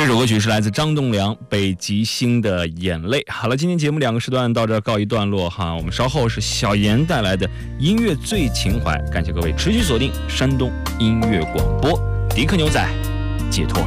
这首歌曲是来自张栋梁《北极星的眼泪》。好了，今天节目2个时段到这儿告一段落哈，我们稍后是小严带来的音乐最情怀，感谢各位持续锁定山东音乐广播，迪克牛仔解脱。